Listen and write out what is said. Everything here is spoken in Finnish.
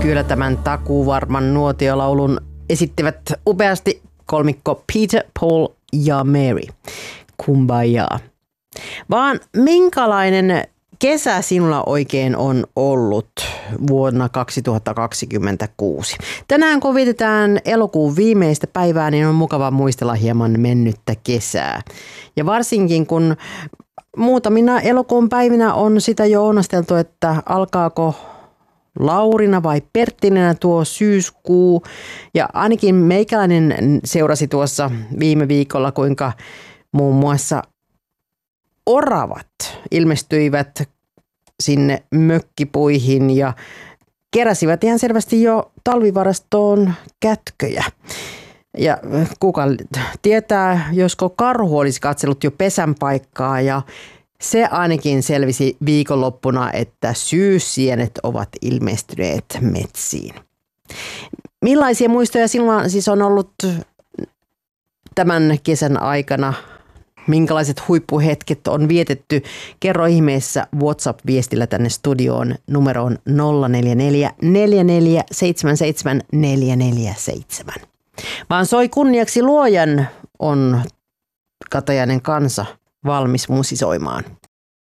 Kyllä tämän takuuvarman nuotiolaulun esittivät upeasti kolmikko Peter, Paul ja Mary. Kumbaya. Vaan minkälainen kesä sinulla oikein on ollut vuonna 2026? Tänään kun vietetään elokuun viimeistä päivää, niin on mukava muistella hieman mennyttä kesää. Ja varsinkin kun muutamina elokuun päivinä on sitä jo onnasteltu, että alkaako Laurina vai Perttinenä tuo syyskuu. Ja ainakin meikäläinen seurasi tuossa viime viikolla, kuinka muun muassa oravat ilmestyivät sinne mökkipuihin ja keräsivät ihan selvästi jo talvivarastoon kätköjä. Ja kuka tietää, josko karhu olisi katsellut jo pesän paikkaa, ja se ainakin selvisi viikonloppuna, että syyssienet ovat ilmestyneet metsiin. Millaisia muistoja sinulla siis on ollut tämän kesän aikana? Minkälaiset huippuhetket on vietetty? Kerro ihmeessä WhatsApp-viestillä tänne studioon numeroon 044 4477 447. Vaan soi kunniaksi luojan on Katajainen kansa valmis musisoimaan.